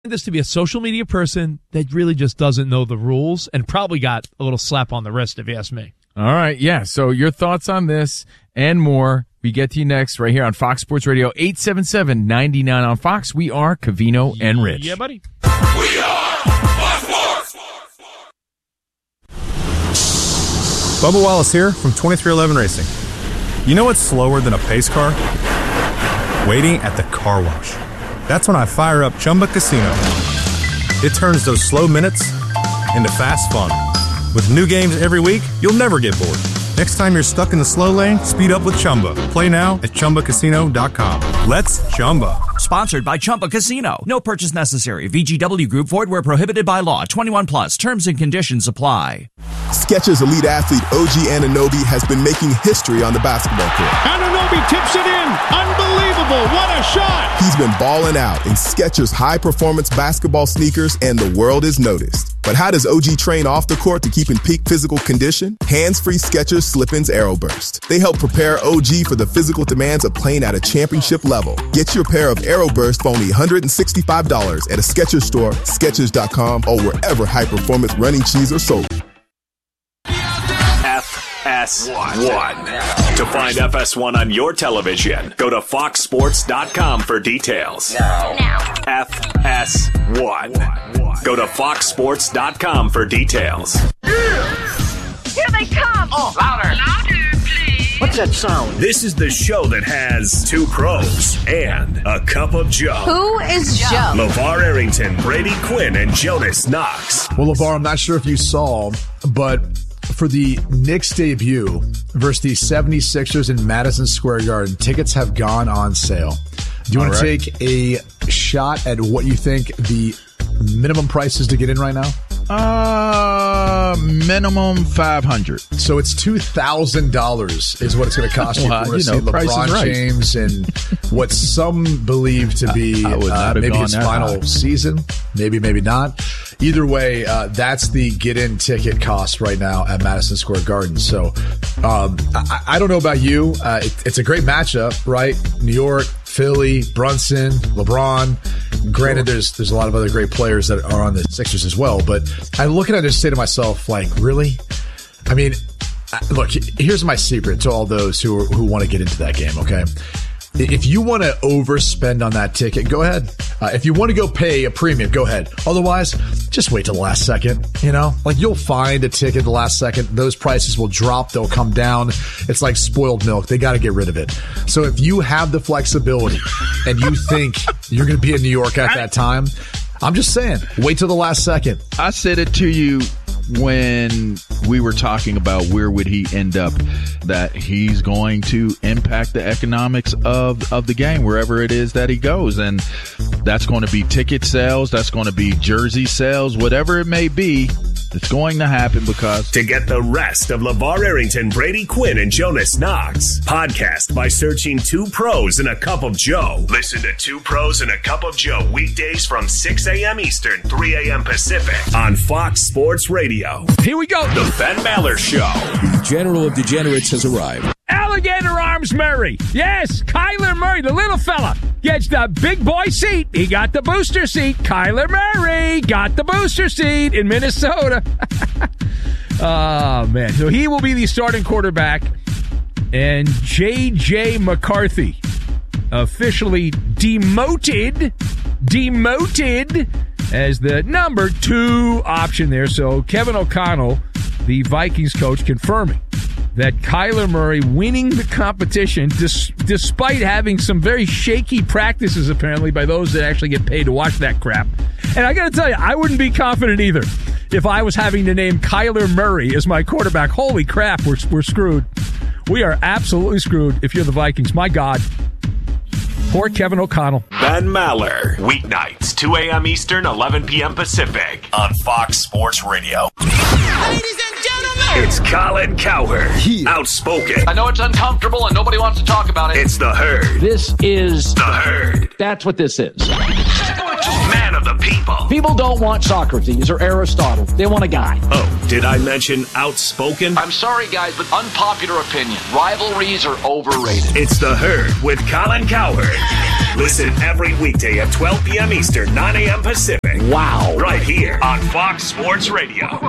this to be a social media person that really just doesn't know the rules and probably got a little slap on the wrist, if you ask me. All right, yeah. So your thoughts on this and more, we get to you next right here on Fox Sports Radio, 877-99 on Fox. We are Covino and Rich. Yeah, buddy. We are Fox Sports. Bubba Wallace here from 2311 Racing. You know what's slower than a pace car? Waiting at the car wash. That's when I fire up Chumba Casino. It turns those slow minutes into fast fun. With new games every week, you'll never get bored. Next time you're stuck in the slow lane, speed up with Chumba. Play now at ChumbaCasino.com. Let's Chumba. Sponsored by Chumba Casino. No purchase necessary. VGW Group. Void where prohibited by law. 21 plus. Terms and conditions apply. Skechers elite athlete OG Anunoby has been making history on the basketball court. Anunoby tips it in. Unbelievable. What a shot. He's been balling out in Skechers high-performance basketball sneakers, and the world is noticed. But how does OG train off the court to keep in peak physical condition? Hands-free Skechers Slip-ins AeroBurst. They help prepare OG for the physical demands of playing at a championship level. Get your pair of AeroBurst for only $165 at a Skechers store, Skechers.com, or wherever high-performance running shoes are sold. FS1. To find FS1 on your television, go to foxsports.com for details. Now. FS1. Go to foxsports.com for details. Here they come! Oh, louder! Louder, please! What's that sound? This is the show that has two pros and a cup of Joe. Who is Joe? LeVar Arrington, Brady Quinn, and Jonas Knox. Well, LeVar, I'm not sure if you saw, but for the Knicks debut versus the 76ers in Madison Square Garden, tickets have gone on sale. Do you want to take a shot at what you think the minimum price is to get in right now? Minimum $500. So it's $2,000 is what it's going to cost you to see LeBron James and what some believe to be maybe his final season. Maybe not. Either way, that's the get-in ticket cost right now at Madison Square Garden. So I don't know about you. It's a great matchup, right? New York, Philly, Brunson, LeBron. Granted, there's a lot of other great players that are on the Sixers as well. But I'm looking at it and say to myself, like, really? I mean, look, here's my secret to all those who want to get into that game, okay? If you want to overspend on that ticket, go ahead. If you want to go pay a premium, go ahead. Otherwise, just wait till the last second, you know? Like, you'll find a ticket at the last second. Those prices will drop. They'll come down. It's like spoiled milk. They got to get rid of it. So if you have the flexibility and you think you're going to be in New York at that time, I'm just saying, wait till the last second. I said it to you when we were talking about where would he end up, that he's going to impact the economics of the game wherever it is that he goes. And that's going to be ticket sales. That's going to be jersey sales, whatever it may be. It's going to happen because... To get the rest of LeVar Arrington, Brady Quinn, and Jonas Knox, podcast by searching Two Pros and a Cup of Joe. Listen to Two Pros and a Cup of Joe weekdays from 6 a.m. Eastern, 3 a.m. Pacific on Fox Sports Radio. Here we go. The Ben Maller Show. The General of Degenerates has arrived. Alligator Arms Murray. Yes, Kyler Murray, the little fella, gets the big boy seat. He got the booster seat. Kyler Murray got the booster seat in Minnesota. Oh, man. So he will be the starting quarterback. And J.J. McCarthy officially demoted as the number 2 option there. So Kevin O'Connell, the Vikings coach, confirming that Kyler Murray winning the competition despite having some very shaky practices, apparently, by those that actually get paid to watch that crap. And I got to tell you, I wouldn't be confident either if I was having to name Kyler Murray as my quarterback. Holy crap, we're screwed. We are absolutely screwed if you're the Vikings. My God. Poor Kevin O'Connell. Ben Maller, weeknights, 2 a.m. Eastern, 11 p.m. Pacific on Fox Sports Radio. Ladies and gentlemen, It's Colin Cowherd, outspoken. I know it's uncomfortable and nobody wants to talk about it. It's The Herd. This is The Herd. That's what this is. man of the people. People don't want Socrates or Aristotle. They want a guy. Oh, did I mention outspoken? I'm sorry, guys, but unpopular opinion. Rivalries are overrated. It's The Herd with Colin Cowherd. Listen every weekday at 12 p.m. Eastern, 9 a.m. Pacific. Wow. Right here on Fox Sports Radio.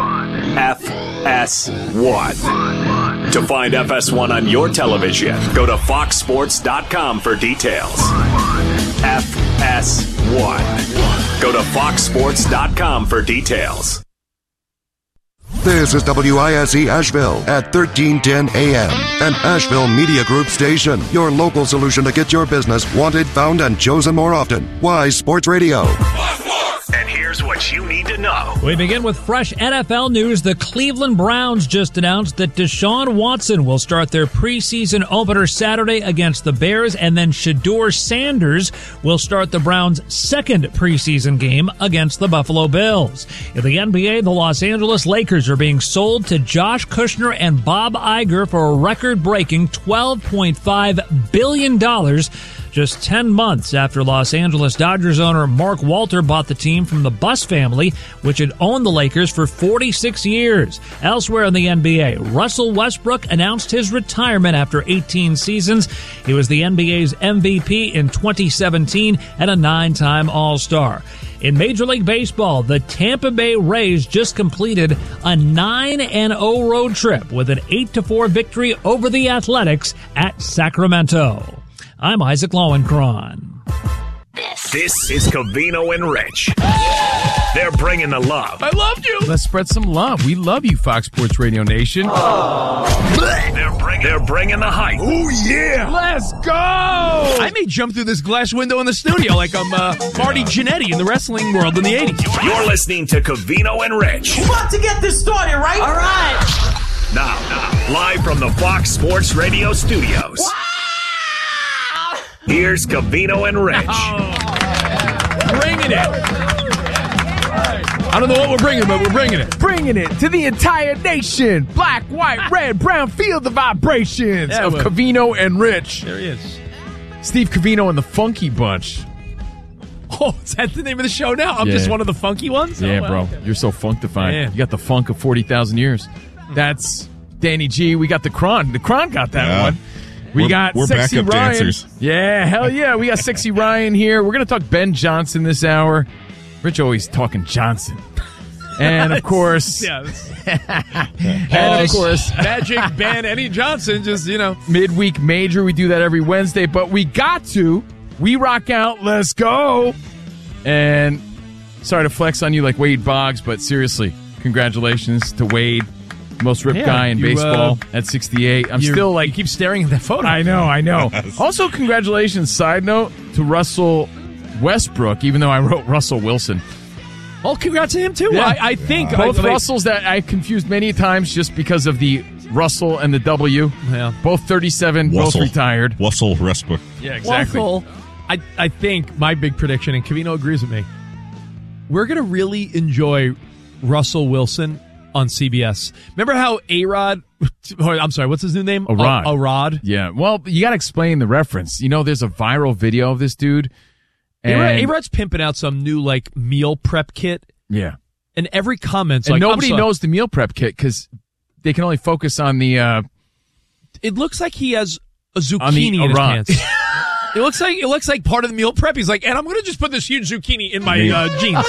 FS1. To find FS1 on your television, go to foxsports.com for details. FS1. Go to foxsports.com for details. This is WISE Asheville at 1310 AM, an Asheville Media Group station. Your local solution to get your business wanted, found, and chosen more often. Wise Sports Radio. And here's what you need to know. We begin with fresh NFL news. The Cleveland Browns just announced that Deshaun Watson will start their preseason opener Saturday against the Bears, and then Shedeur Sanders will start the Browns' second preseason game against the Buffalo Bills. In the NBA, the Los Angeles Lakers are being sold to Josh Kushner and Bob Iger for a record-breaking $12.5 billion, just 10 months after Los Angeles Dodgers owner Mark Walter bought the team from the Buss family, which had owned the Lakers for 46 years. Elsewhere in the NBA, Russell Westbrook announced his retirement after 18 seasons. He was the NBA's MVP in 2017 and a 9-time All-Star. In Major League Baseball, the Tampa Bay Rays just completed a 9-0 road trip with an 8-4 victory over the Athletics at Sacramento. I'm Isaac Lowenkron. This is Covino and Rich. They're bringing the love. I loved you. Let's spread some love. We love you, Fox Sports Radio Nation. They're bringing the hype. Oh, yeah. Let's go. I may jump through this glass window in the studio like I'm Marty Jannetty in the wrestling world in the 80s. You're listening to Covino and Rich. We're about to get this started, right? All right. Now, live from the Fox Sports Radio studios. Wow. Here's Covino and Rich. Bringing it. I don't know what we're bringing, but we're bringing it. Bringing it to the entire nation. Black, white, red, brown, feel the vibrations of Covino and Rich. There he is. Steve Covino and the Funky Bunch. Oh, is that the name of the show now? I'm just one of the funky ones? Yeah, well, bro. okay. You're so funkified. Yeah. You got the funk of 40,000 years. That's Danny G. We got the Kron. The Kron got that one. We're Sexy backup Ryan. Dancers. Yeah, hell yeah. We got Sexy Ryan here. We're going to talk Ben Johnson this hour. Rich always talking Johnson. And, of course... Magic Ben, Eddie Johnson, just, Midweek Major. We do that every Wednesday. But we rock out. Let's go. And sorry to flex on you like Wade Boggs, but seriously, congratulations to Wade. Most ripped guy in baseball at 68. I'm still like... You keep staring at that photo. I know. Also, congratulations, side note, to Russell Westbrook, even though I wrote Russell Wilson. Oh, congrats to him, too. Yeah. I think... Both Russells that I confused many times just because of the Russell and the W. Yeah. Both 37, both retired. Russell Westbrook. Yeah, exactly. Russell, I think my big prediction, and Covino agrees with me, we're going to really enjoy Russell Wilson on CBS. Remember how A-Rod, I'm sorry, what's his new name? A-Rod. Yeah, well, you got to explain the reference. There's a viral video of this dude. A-Rod's pimping out some new, meal prep kit. Yeah. And every comment's and nobody knows the meal prep kit because they can only focus on the... It looks like he has a zucchini in his pants. It looks like part of the meal prep. He's like, and I'm going to just put this huge zucchini in my jeans.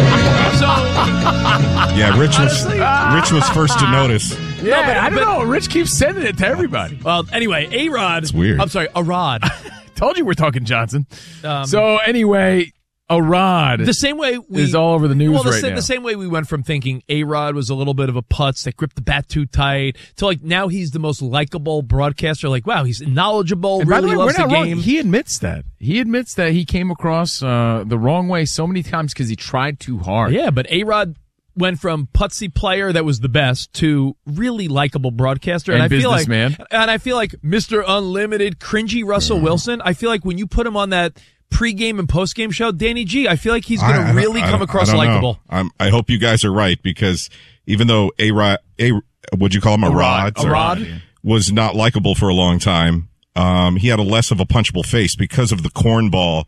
Yeah, Rich was first to notice. Yeah, no, I don't know. Rich keeps sending it to everybody. Well, anyway, A-Rod. It's weird. I'm sorry, A-Rod. Told you we're talking Johnson. So anyway, A-Rod. The same way is all over the news right now. The same way we went from thinking A-Rod was a little bit of a putz that gripped the bat too tight to now he's the most likable broadcaster. Wow, he's knowledgeable, and really loves the game. Wrong. He admits that. He admits that he came across the wrong way so many times because he tried too hard. Yeah, but A-Rod went from putsy player that was the best to really likable broadcaster and businessman. I feel like Mr. Unlimited, cringy Russell Wilson. I feel like when you put him on that pre-game and post-game show, Danny G, I feel like he's going to really come across likable. I hope you guys are right because even though would you call him A-Rod? Was not likable for a long time. He had a less of a punchable face because of the cornball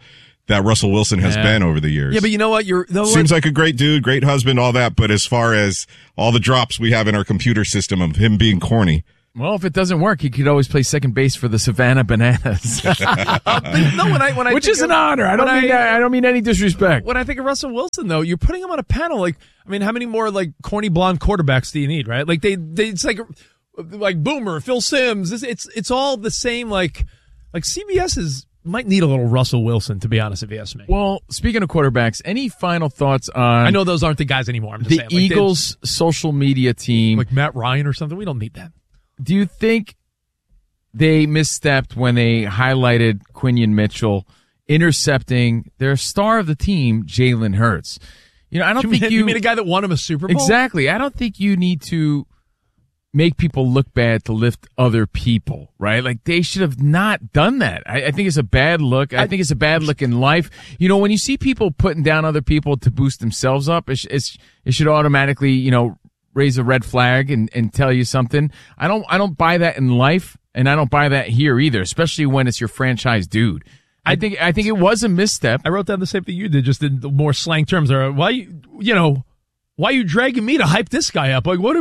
that Russell Wilson has been over the years. Yeah, but you know what? Seems like a great dude, great husband, all that. But as far as all the drops we have in our computer system of him being corny. Well, if it doesn't work, he could always play second base for the Savannah Bananas. When I which is an honor. I don't mean any disrespect. When I think of Russell Wilson, though, you're putting him on a panel. Like, I mean, how many more like corny blonde quarterbacks do you need, right? Like it's like Boomer, Phil Simms. It's all the same. Like CBS might need a little Russell Wilson, to be honest, if you ask me. Well, speaking of quarterbacks, any final thoughts on... I know those aren't the guys anymore. I'm just saying. The Eagles' social media team. Like Matt Ryan or something? We don't need that. Do you think they misstepped when they highlighted Quinion Mitchell intercepting their star of the team, Jalen Hurts? You know, I don't think you mean a guy that won him a Super Bowl? Exactly. I don't think you need to make people look bad to lift other people, right? Like, they should have not done that. I think it's a bad look. I think it's a bad look in life. You know, when you see people putting down other people to boost themselves up, it should automatically, you know, raise a red flag and tell you something. I don't buy that in life, and I don't buy that here either, especially when it's your franchise dude. I think it was a misstep. I wrote down the same thing you did, just in the more slang terms. Why are you dragging me to hype this guy up? Like, what?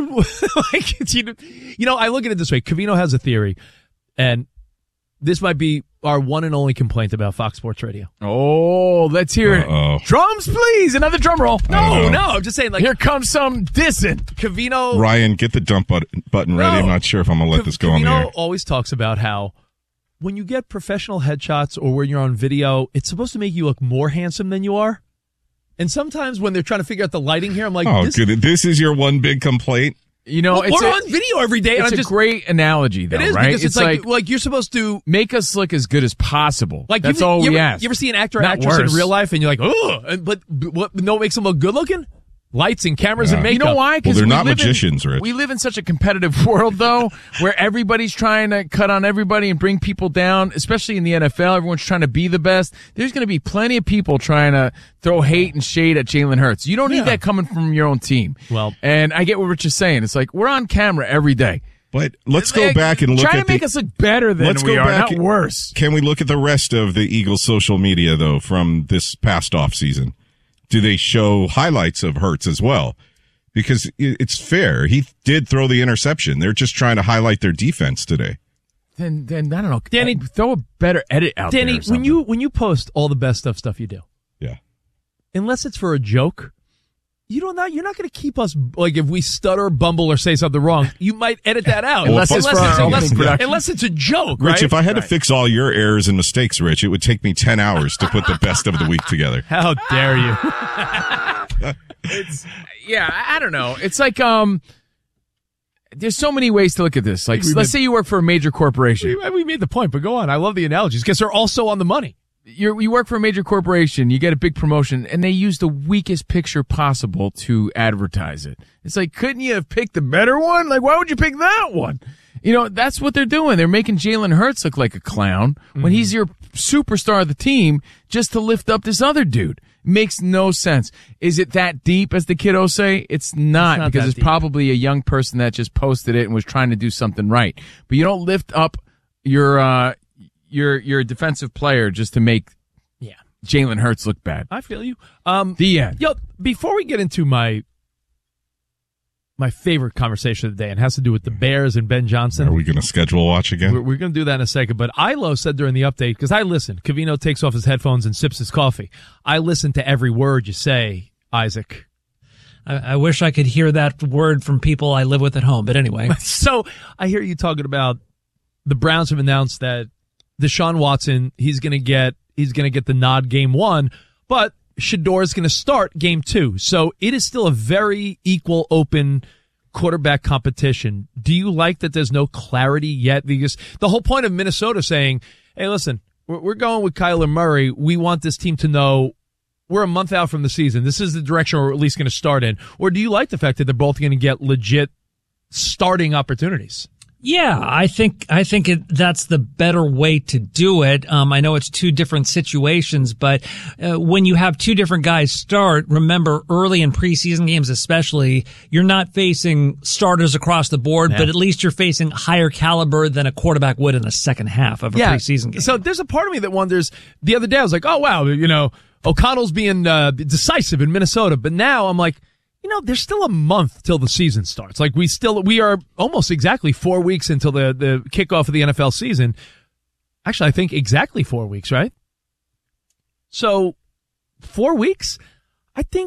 I look at it this way. Covino has a theory, and this might be our one and only complaint about Fox Sports Radio. Oh, let's hear it. Drums, please. Another drum roll. No, I'm just saying, like, here comes some dissing. Covino. Ryan, get the dump button ready. I'm not sure if I'm going to let this go on the air. Covino always talks about how when you get professional headshots or when you're on video, it's supposed to make you look more handsome than you are. And sometimes when they're trying to figure out the lighting here, I'm like, this is your one big complaint? You know, we're on video every day. It's a great analogy, though, it is, right? Because it's like you're supposed to make us look as good as possible. Like, that's all we ask. You ever see an actor or actress in real life and you're like, oh, but what makes them look good looking? Lights and cameras and makeup. You know why? Well, they're not magicians, Rich. We live in such a competitive world, though, where everybody's trying to cut on everybody and bring people down, especially in the NFL. Everyone's trying to be the best. There's going to be plenty of people trying to throw hate and shade at Jalen Hurts. You don't need that coming from your own team. Well, and I get what Rich is saying. It's like, we're on camera every day. But let's go back and look at try to make us look better than we are, not worse. Can we look at the rest of the Eagles' social media, though, from this past offseason? Do they show highlights of Hurts as well? Because it's fair. He did throw the interception. They're just trying to highlight their defense today. Then I don't know. Danny, throw a better edit out there. Danny, when you post all the best stuff you do. Yeah. Unless it's for a joke, you're not going to keep us, like, if we stutter, bumble, or say something wrong, you might edit that out. unless it's a joke, Rich, right? if I had to fix all your errors and mistakes, Rich, it would take me 10 hours to put the best of the week together. How dare you? I don't know. It's like, there's so many ways to look at this. Like, let's say you work for a major corporation. We made the point, but go on. I love the analogies because they're also on the money. You work for a major corporation, you get a big promotion, and they use the weakest picture possible to advertise it. It's like, couldn't you have picked the better one? Like, why would you pick that one? You know, that's what they're doing. They're making Jalen Hurts look like a clown when he's your superstar of the team just to lift up this other dude. Makes no sense. Is it that deep, as the kiddos say? It's not because it's probably a young person that just posted it and was trying to do something right. But you don't lift up your defensive player just to make Jalen Hurts look bad. I feel you. The end. Yo, before we get into my favorite conversation of the day, and it has to do with the Bears and Ben Johnson. Are we going to schedule a watch again? We're going to do that in a second. But Ilo said during the update, because I listened, Covino takes off his headphones and sips his coffee. I listen to every word you say, Isaac. I wish I could hear that word from people I live with at home. But anyway. So I hear you talking about the Browns have announced that Deshaun Watson, he's going to get the nod game 1, but Shedeur is going to start game 2. So it is still a very equal, open quarterback competition. Do you like that there's no clarity yet? Because the whole point of Minnesota saying, hey, listen, we're going with Kyler Murray. We want this team to know we're a month out from the season. This is the direction we're at least going to start in. Or do you like the fact that they're both going to get legit starting opportunities? Yeah, I think that's the better way to do it. I know it's two different situations, but when you have two different guys start, remember early in preseason games especially, you're not facing starters across the board, but at least you're facing higher caliber than a quarterback would in the second half of a preseason game. So there's a part of me that wonders, the other day I was like, oh wow, O'Connell's being decisive in Minnesota, but now I'm like, there's still a month till the season starts. Like we are almost exactly 4 weeks until the kickoff of the NFL season. Actually, I think exactly 4 weeks, right? So 4 weeks, I think